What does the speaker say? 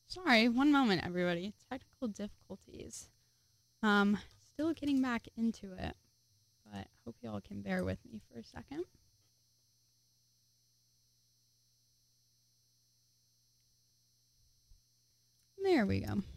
Sorry, one moment, everybody. Technical difficulties. Still getting back into it, but hope y'all can bear with me for a second. There we go.